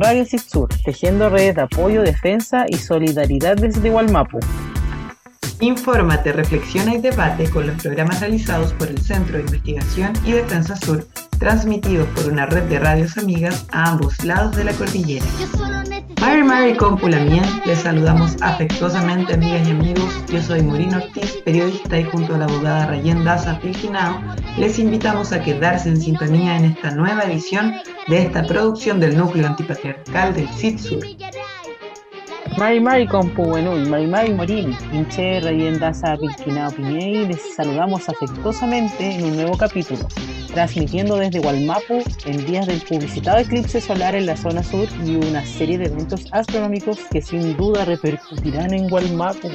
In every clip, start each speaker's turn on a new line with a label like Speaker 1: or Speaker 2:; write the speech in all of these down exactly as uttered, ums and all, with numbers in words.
Speaker 1: Radio Sur, tejiendo redes de apoyo, defensa y solidaridad desde Gualmapu.
Speaker 2: Infórmate, reflexiona y debate con los programas realizados por el Centro de Investigación y Defensa Sur, transmitidos por una red de radios amigas a ambos lados de la cordillera. Mari Mari Compulamien, les saludamos afectuosamente, amigas y amigos. Yo soy Maureen Ortiz, periodista, y junto a la abogada Rayén Daza Pilginao, les invitamos a quedarse en sintonía en esta nueva edición de esta producción del Núcleo Antipatriarcal del C I D Sur.
Speaker 1: Mari Mari Compu Buenui, Mari Mari Morín, Inche Rayén Daza Pilginao Piñey, les saludamos afectuosamente en un nuevo capítulo, transmitiendo desde Gualmapu en días del publicitado eclipse solar en la zona sur y una serie de eventos astronómicos que sin duda repercutirán en Gualmapu.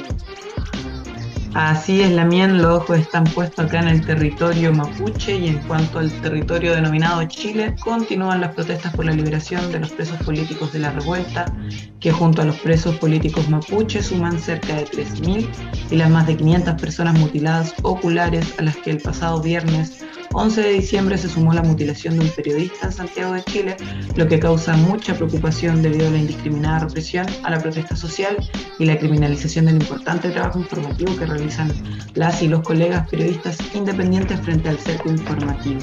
Speaker 2: Así es, Lamien, los ojos están puestos acá en el territorio mapuche, y en cuanto al territorio denominado Chile, continúan las protestas por la liberación de los presos políticos de la revuelta, que junto a los presos políticos mapuches suman cerca de tres mil, y las más de quinientas personas mutiladas oculares, a las que el pasado viernes once de diciembre se sumó la mutilación de un periodista en Santiago de Chile, lo que causa mucha preocupación debido a la indiscriminada represión a la protesta social y la criminalización del importante trabajo informativo que realizan las y los colegas periodistas independientes frente al cerco informativo.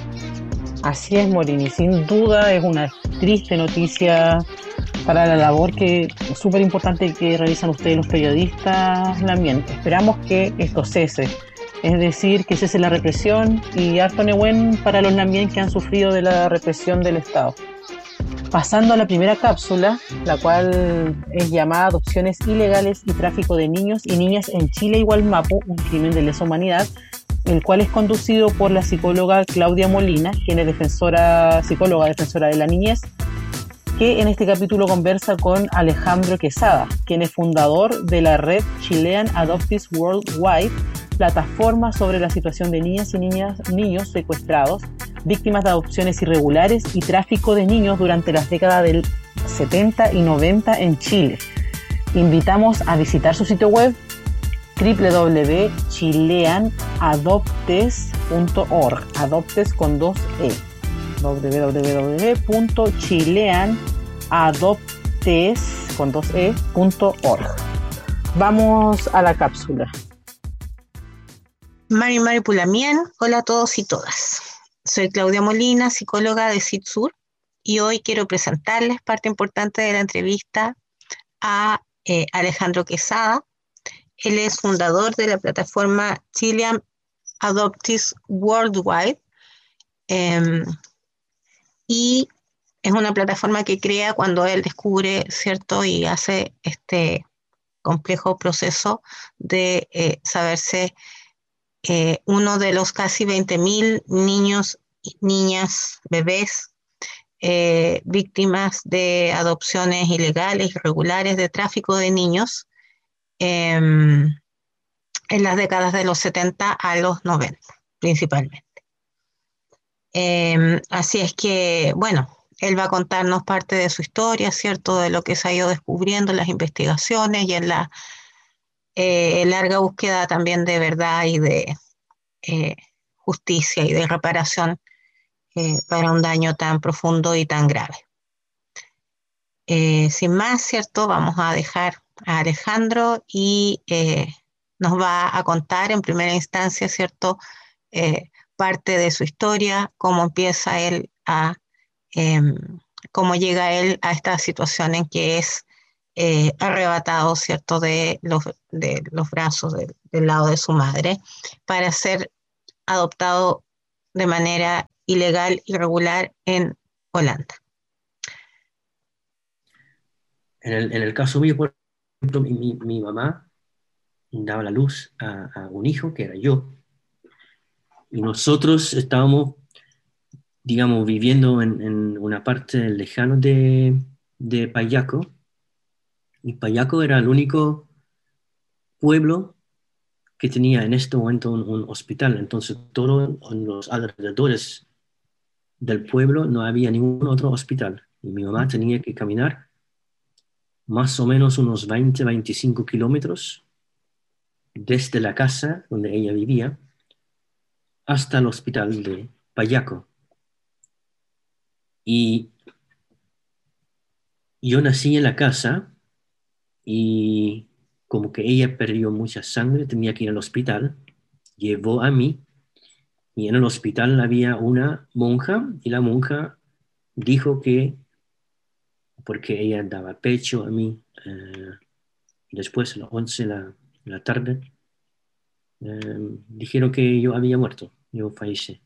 Speaker 1: Así es, Morini, sin duda es una triste noticia para la labor que es súper importante que realizan ustedes los periodistas también. Esperamos que esto cese, es decir, que cese la represión, y harto nebuen para los también que han sufrido de la represión del Estado. Pasando a la primera cápsula, la cual es llamada Adopciones ilegales y tráfico de niños y niñas en Chile y Gualmapu, un crimen de lesa humanidad, el cual es conducido por la psicóloga Claudia Molina, quien es defensora, psicóloga defensora de la niñez, que en este capítulo conversa con Alejandro Quesada, quien es fundador de la red Chilean Adoptees Worldwide, plataforma sobre la situación de niñas y niñas, niños secuestrados, víctimas de adopciones irregulares y tráfico de niños durante las décadas del setenta y noventa en Chile. Invitamos a visitar su sitio web doble u doble u doble u punto chilean adoptes punto org, adoptes con dos E, doble u doble u doble u punto chilean adoptes con dos E punto org. Vamos a la cápsula.
Speaker 3: Mari Mari Pulamien, hola a todos y todas. Soy Claudia Molina, psicóloga de C I D Sur, y hoy quiero presentarles parte importante de la entrevista a eh, Alejandro Quesada. Él es fundador de la plataforma Chilean Adoptees Worldwide, eh, y es una plataforma que crea cuando él descubre, ¿cierto?, y hace este complejo proceso de eh, saberse Eh, uno de los casi veinte mil niños, niñas, bebés eh, víctimas de adopciones ilegales, irregulares, de tráfico de niños eh, en las décadas de los setenta a los noventa, principalmente. Eh, así es que, bueno, él va a contarnos parte de su historia, ¿cierto?, de lo que se ha ido descubriendo en las investigaciones y en la Eh, larga búsqueda también de verdad y de eh, justicia y de reparación eh, para un daño tan profundo y tan grave. Eh, sin más, ¿cierto?, vamos a dejar a Alejandro y eh, nos va a contar en primera instancia, ¿cierto?, eh, parte de su historia, cómo empieza él a, eh, cómo llega él a esta situación en que es Eh, arrebatado, ¿cierto?, de los, de los brazos de, del lado de su madre para ser adoptado de manera ilegal, irregular en Holanda.
Speaker 4: En el, en el caso mío, por ejemplo, mi, mi, mi mamá daba la luz a, a un hijo que era yo, y nosotros estábamos, digamos, viviendo en, en una parte lejana de, de Payaco, y Payaco era el único pueblo que tenía en este momento un, un hospital. Entonces, todos los alrededores del pueblo no había ningún otro hospital. Y mi mamá tenía que caminar más o menos unos veinte, veinticinco kilómetros desde la casa donde ella vivía hasta el hospital de Payaco. Y yo nací en la casa y como que ella perdió mucha sangre, tenía que ir al hospital, llevó a mí y en el hospital había una monja y la monja dijo que, porque ella daba pecho a mí, eh, y después a las once de la, de la tarde, eh, dijeron que yo había muerto, yo fallecí.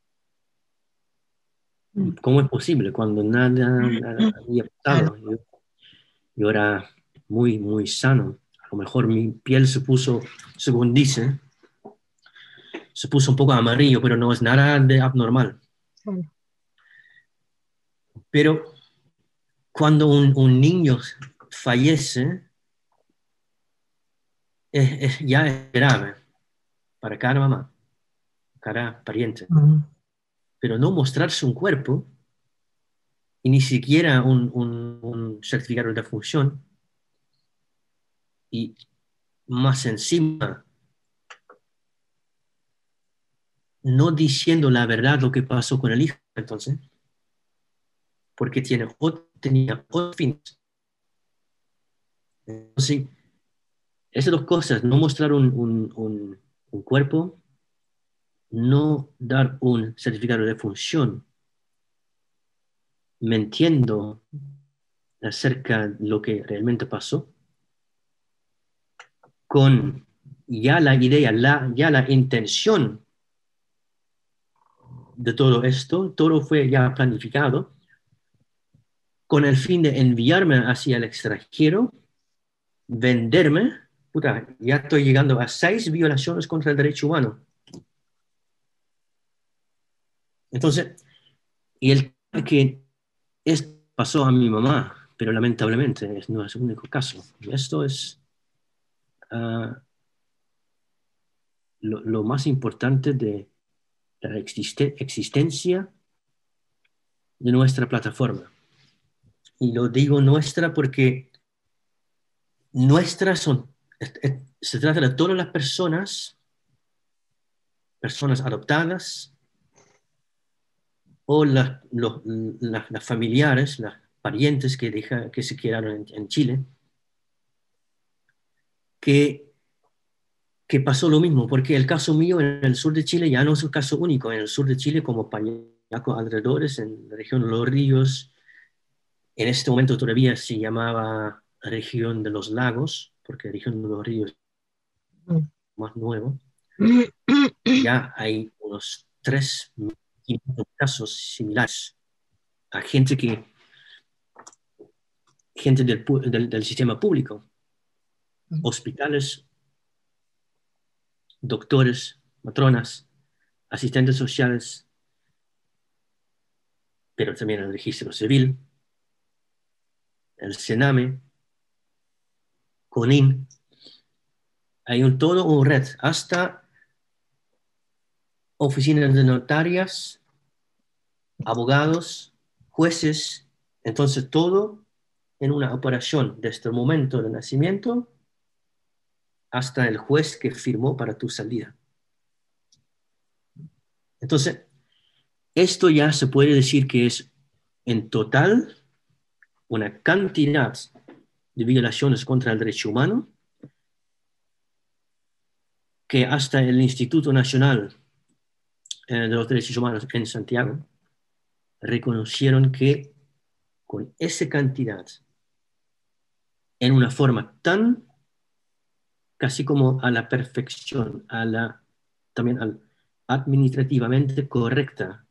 Speaker 3: Mm.
Speaker 4: ¿Cómo es posible cuando nada, nada había
Speaker 3: Claro.
Speaker 4: pasado? Yo, yo era muy, muy sano. A lo mejor mi piel se puso, según dicen, se puso un poco amarillo, pero no es nada de abnormal.
Speaker 3: Bueno,
Speaker 4: Pero cuando un, un niño fallece, es, es- ya es grave para cada mamá, cada pariente.
Speaker 3: mm,
Speaker 4: Pero no mostrarse un cuerpo y ni siquiera un, un- un certificado de función y más encima no diciendo la verdad lo que pasó con el hijo, entonces, porque tiene, tenía otros fines. Entonces, esas dos cosas, no mostrar un, un, un, un cuerpo, no dar un certificado de función, mintiendo acerca de lo que realmente pasó, con ya la idea, la, ya la intención de todo esto, todo fue ya planificado, con el fin de enviarme hacia el extranjero, venderme, puta, ya estoy llegando a seis violaciones contra el derecho humano. Entonces, y el que esto pasó a mi mamá, pero lamentablemente no es el único caso. Esto es uh, lo, lo, más importante de la existe, existencia de nuestra plataforma. Y lo digo nuestra porque nuestras son, se trata de todas las personas, personas adoptadas o las, los, las, las familiares, las parientes que, deja, que se quedaron en, en Chile, que, que pasó lo mismo, porque el caso mío en el sur de Chile ya no es un caso único. En el sur de Chile, como Payaco alrededores, en la región de Los Ríos, en este momento todavía se llamaba región de los lagos, porque la región de los ríos es
Speaker 3: mm.
Speaker 4: más nuevo. Ya hay unos tres casos similares a gente que gente del, del, del sistema público, hospitales, doctores, matronas, asistentes sociales, pero también el registro civil, el Sename, CONIN. Hay un todo un red, hasta oficinas de notarias, abogados, jueces. Entonces todo en una operación desde el momento del nacimiento hasta el juez que firmó para tu salida. Entonces, esto ya se puede decir que es en total una cantidad de violaciones contra el derecho humano que hasta el Instituto Nacional eh, de los Derechos Humanos en Santiago reconocieron que con esa cantidad, en una forma tan casi como a la perfección, a la, también al, administrativamente correcta